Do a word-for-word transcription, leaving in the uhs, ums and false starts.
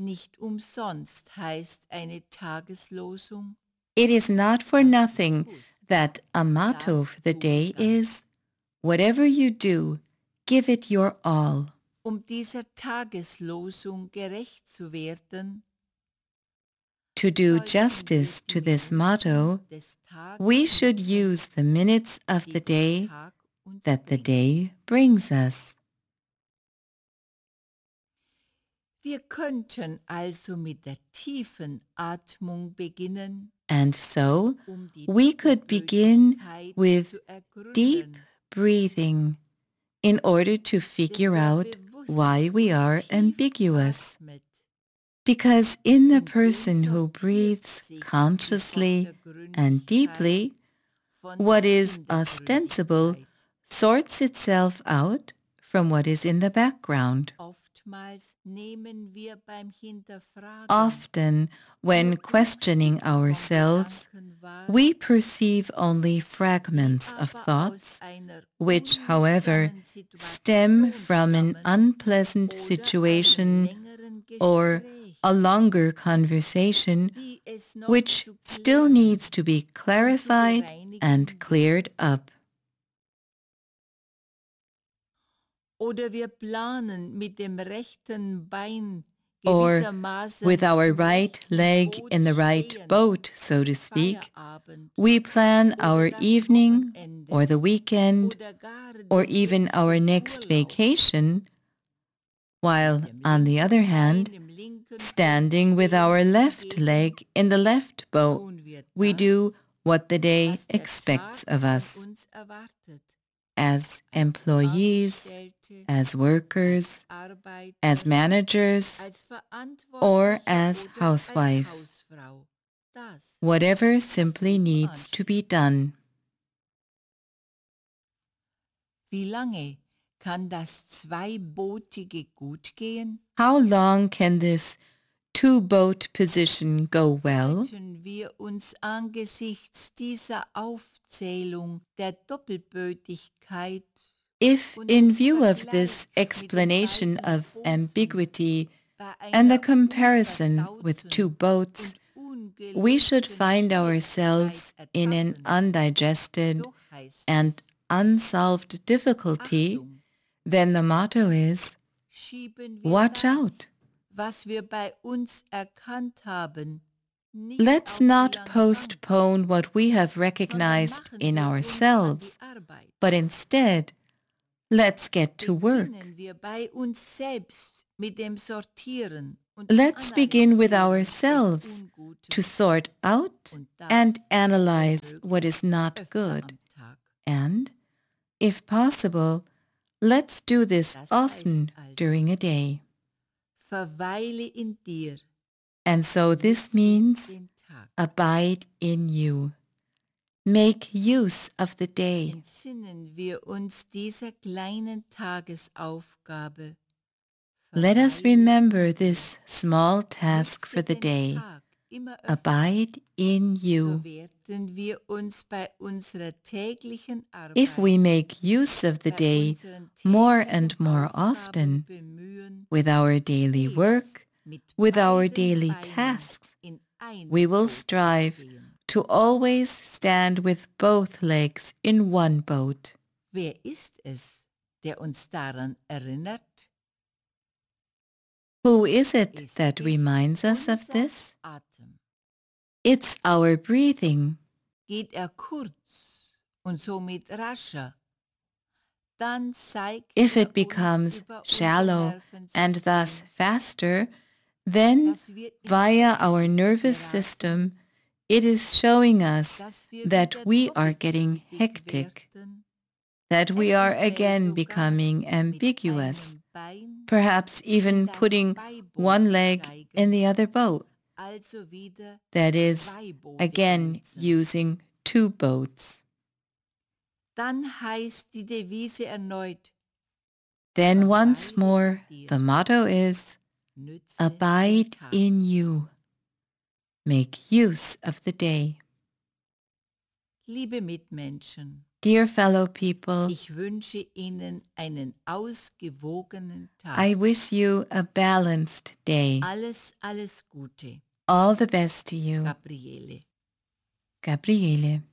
Nicht umsonst heißt eine Tageslosung, It is not for was du nothing tust, that a motto das for the tue day ganz. is, whatever you do, give it your all. Um dieser Tageslosung gerecht zu werden, To do sollten wir justice die to this Minuten motto, des we Tages should nutzen, use the minutes of die the der day Tag uns that the bringt. day brings us. Wir könnten also mit der tiefen Atmung beginnen, And so, um die we could begin Doppelbödigkeit with zu deep ergründen. breathing in order to Denn figure wer out bewusst why we und are tief ambiguous. atmet, Because in the in dem person who sortiert breathes sich die consciously and Vordergründigkeit deeply, von what der is ostensible Hintergründigkeit. sorts itself out from what is in the background. Oftmals nehmen wir beim Hinterfragen Often, when nur questioning Bruchstücke von ourselves, Gedanken wahr, we perceive only die fragments of aber thoughts, aus einer which, however, unliebsamen stem Situation from an stammen unpleasant oder einem situation längeren or Gespräch, a longer conversation, die es noch which zu still klären needs to be und zu clarified bereinigen and cleared gilt. up. Oder wir planen mit dem rechten Bein Or with gewissermaßen our im right rechten leg Boot in the right stehend, boat, so to speak, Feierabend we plan oder our das evening or Wochenende the weekend oder gar or den even our nächsten next Urlaub vacation, while, mit dem on the other linken hand, Bein im linken Boot standing with our stehend left hingegen leg in the left boat, tun wir we do das, what the day was der expects Tag of von us uns erwartet, as als employees, Angestellte, as als workers, Arbeiter, as managers, als or Verantwortlicher as oder als housewife. Hausfrau. Das, Whatever was simply uns so needs to be ansteht. done. Wie lange kann das Zweibootige gut gehen? How long can this two-boat position go well? Sollten wir uns angesichts dieser Aufzählung der Doppelbötigkeit If, und in des view of this Vergleichs mit den explanation beiden of Booten ambiguity bei and the einer comparison with two unverdauten boats, und we should ungelösten find Schwierigkeit ourselves in an ertappen, undigested so heißt and es, unsolved difficulty, Achtung, then the motto is, schieben wir watch das, out. was wir bei uns erkannt haben, nicht Let's auf die not lange Bank, postpone what we have sondern recognized machen in wir uns an die ourselves, Arbeit. but instead, let's get to work. Beginnen wir bei uns selbst mit dem Sortieren und Let's begin with Analysieren ourselves des Unguten to sort out und das and analyze womöglich what is not öfter good. am Tag. And, if possible, let's do this Das often heißt also, during a day. verweile in dir, And so this nutze means den Tag. abide in you. Make use of the day. Entsinnen wir uns dieser kleinen Tagesaufgabe. Let us Verweile remember in dir. this small task Nutze for the den day. Tag immer öfter. Abide in So you. werden wir uns bei unserer täglichen If Arbeit, we make use of the bei day unseren more täglichen and more Aufgaben often, bemühen, with our daily stets work, mit with our beiden daily Beinen tasks, in einem we will Boot zu strive stehen. to always stand with both legs in one boat. Wer ist es, der uns daran erinnert? Who is it Es that ist reminds us of unser this? Atem. It's our breathing. Geht er kurz und somit rascher, dann zeigt If er it uns becomes über unser shallow and thus Nervensystem, faster, then dass wir in via our Hektik nervous geraten, system, it is showing us dass wir that wieder we are getting doppelbödig hectic, werden, that we are eventuell again sogar becoming mit ambiguous, einem Bein perhaps in even das putting Beiboot one leg steigen, in the other boat, also wieder that is, Zweiboote again benutzen. using two boats. Dann heißt die Devise erneut, Then once verweile more, in dir, the motto is, nütze abide den Tag. in you. Make use of the day. Liebe Mitmenschen, Dear fellow people, Ich wünsche Ihnen einen ausgewogenen Tag. I wish you a balanced day. Alles, alles Gute. All the best to you. Gabriele. Gabriele.